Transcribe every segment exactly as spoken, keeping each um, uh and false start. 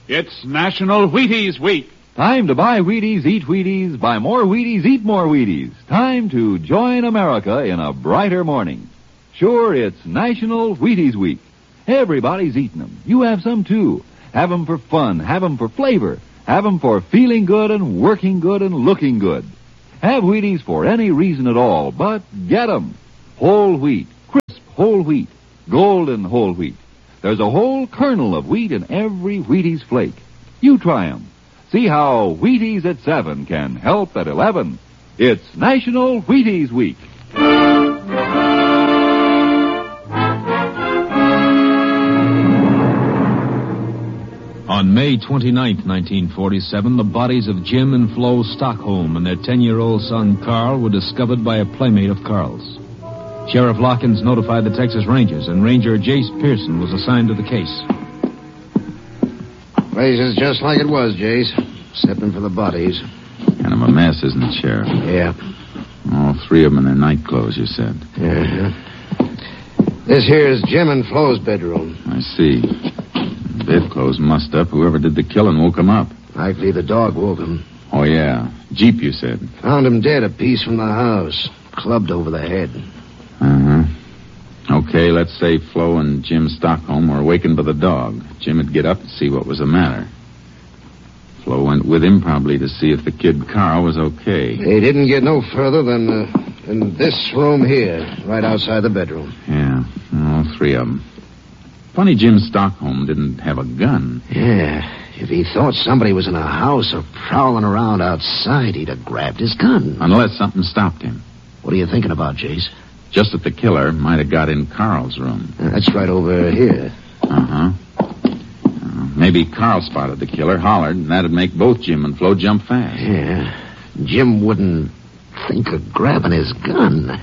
It's National Wheaties Week. Time to buy Wheaties, eat Wheaties, buy more Wheaties, eat more Wheaties. Time to join America in a brighter morning. Sure, it's National Wheaties Week. Everybody's eating them. You have some, too. Have them for fun. Have them for flavor. Have them for feeling good and working good and looking good. Have Wheaties for any reason at all, but get 'em. Whole wheat, crisp whole wheat, golden whole wheat. There's a whole kernel of wheat in every Wheaties flake. You try 'em. See how Wheaties at seven can help at eleven. It's National Wheaties Week. On May twenty-ninth, nineteen forty-seven, the bodies of Jim and Flo Stockholm and their ten-year-old son, Carl, were discovered by a playmate of Carl's. Sheriff Lockins notified the Texas Rangers, and Ranger Jace Pearson was assigned to the case. Place is just like it was, Jace, excepting for the bodies. Kind of a mess, isn't it, Sheriff? Yeah. All three of them in their night clothes, you said. Uh-huh. This here is Jim and Flo's bedroom. I see. Bedclothes mussed up. Whoever did the killing woke him up. Likely the dog woke him. Oh, yeah. Jeep, you said. Found him dead a piece from the house. Clubbed over the head. Uh-huh. Okay, let's say Flo and Jim Stockholm were awakened by the dog. Jim would get up and see what was the matter. Flo went with him probably to see if the kid Carl was okay. They didn't get no further than, uh, than this room here, right outside the bedroom. Yeah, all three of them. Funny Jim Stockholm didn't have a gun. Yeah, if he thought somebody was in a house or prowling around outside, he'd have grabbed his gun. Unless something stopped him. What are you thinking about, Jace? Just that the killer might have got in Carl's room. Uh, that's right over here. Uh-huh. Uh, maybe Carl spotted the killer, hollered, and that'd make both Jim and Flo jump fast. Yeah. Jim wouldn't think of grabbing his gun.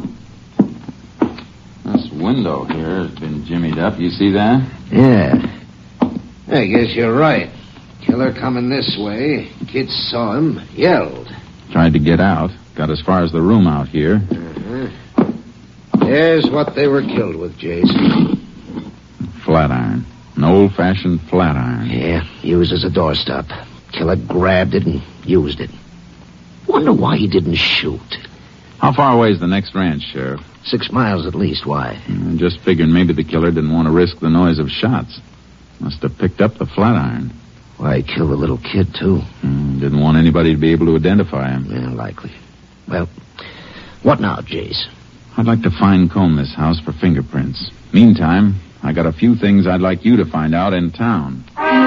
This window here has been jimmied up. You see that? Yeah. I guess you're right. Killer coming this way. Kids saw him, yelled. Tried to get out. Got as far as the room out here. Uh-huh. There's what they were killed with, Jace. Flat iron. An old-fashioned flat iron. Yeah, used as a doorstop. Killer grabbed it and used it. Wonder why he didn't shoot. How far away is the next ranch, Sheriff? Six miles at least. Why? I'm just figuring maybe the killer didn't want to risk the noise of shots. Must have picked up the flat iron. Why, he killed a little kid, too. Mm, didn't want anybody to be able to identify him. Yeah, likely. Well, what now, Jace? I'd like to fine-comb this house for fingerprints. Meantime, I got a few things I'd like you to find out in town.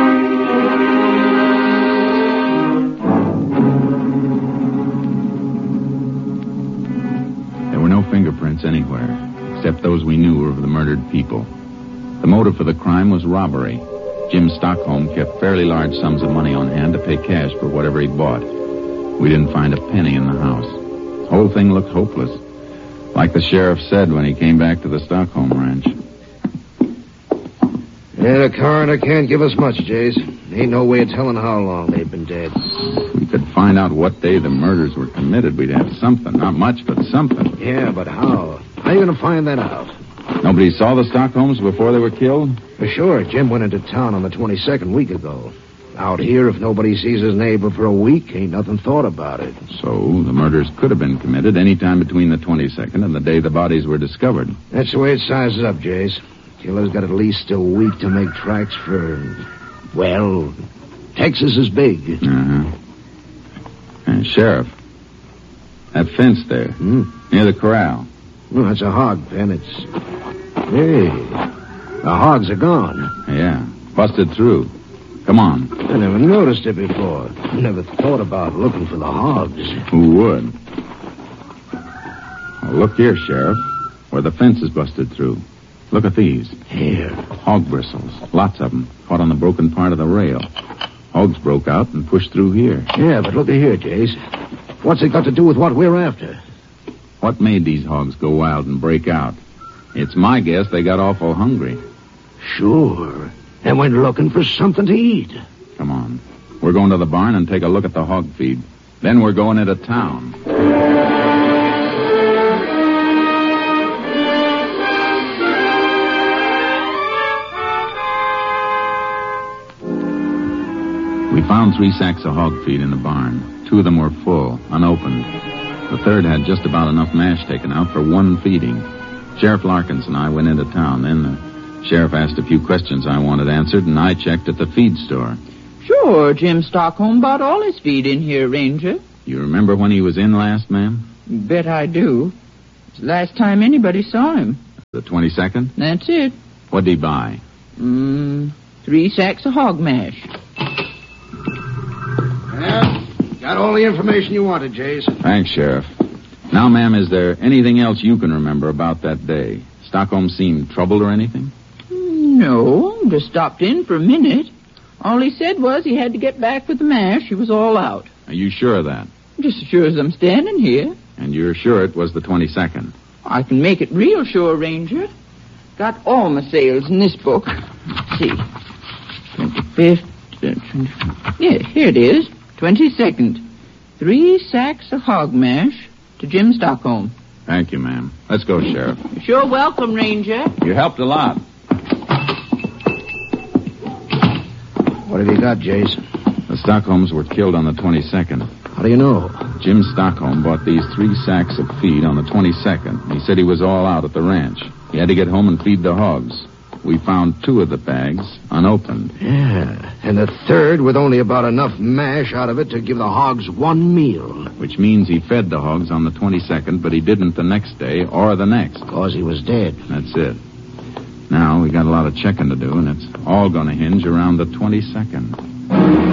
There were no fingerprints anywhere, except those we knew were of the murdered people. The motive for the crime was robbery. Jim Stockholm kept fairly large sums of money on hand to pay cash for whatever he bought. We didn't find a penny in the house. The whole thing looked hopeless. Like the sheriff said when he came back to the Stockholm ranch. Yeah, the coroner can't give us much, Jace. Ain't no way of telling how long they've been dead. If we could find out what day the murders were committed, we'd have something. Not much, but something. Yeah, but how? How are you going to find that out? Nobody saw the Stockholms before they were killed? For sure. Jim went into town on the twenty-second week ago. Out here, if nobody sees his neighbor for a week, ain't nothing thought about it. So, the murders could have been committed any time between the twenty-second and the day the bodies were discovered. That's the way it sizes up, Jace. Killer's got at least a week to make tracks for, well, Texas is big. Uh-huh. And Sheriff, that fence there, Hmm? near the corral. Well, that's a hog pen. It's... Hey, the hogs are gone. Yeah, busted through. Come on. I never noticed it before. Never thought about looking for the hogs. Who would? Well, look here, Sheriff, where the fence is busted through. Look at these. Here. Hog bristles. Lots of them. Caught on the broken part of the rail. Hogs broke out and pushed through here. Yeah, but look at here, Jace. What's it got to do with what we're after? What made these hogs go wild and break out? It's my guess they got awful hungry. Sure. And went looking for something to eat. Come on. We're going to the barn and take a look at the hog feed. Then we're going into town. found three sacks of hog feed in the barn. Two of them were full, unopened. The third had just about enough mash taken out for one feeding. Sheriff Larkins and I went into town. Then the sheriff asked a few questions I wanted answered, and I checked at the feed store. Sure, Jim Stockholm bought all his feed in here, Ranger. You remember when he was in last, ma'am? Bet I do. It's the last time anybody saw him. The twenty-second? That's it. What'd he buy? Mm, three sacks of hog mash. Yeah, got all the information you wanted, Jays. Thanks, Sheriff. Now, ma'am, is there anything else you can remember about that day? Stockholm seemed troubled or anything? No, just stopped in for a minute. All he said was he had to get back with the mash. He was all out. Are you sure of that? Just as sure as I'm standing here. And you're sure it was the twenty-second? I can make it real sure, Ranger. Got all my sales in this book. Let's see. twenty-fifth. Uh, twenty-fifth. Yeah, here it is. twenty-second. Three sacks of hog mash to Jim Stockholm. Thank you, ma'am. Let's go, Sheriff. You're sure welcome, Ranger. You helped a lot. What have you got, Jays? The Stockholms were killed on the twenty-second. How do you know? Jim Stockholm bought these three sacks of feed on the twenty-second. He said he was all out at the ranch. He had to get home and feed the hogs. We found two of the bags unopened. Yeah, and the third with only about enough mash out of it to give the hogs one meal. Which means he fed the hogs on the twenty-second, but he didn't the next day or the next. Because he was dead. That's it. Now we got a lot of checking to do, and it's all going to hinge around the twenty-second.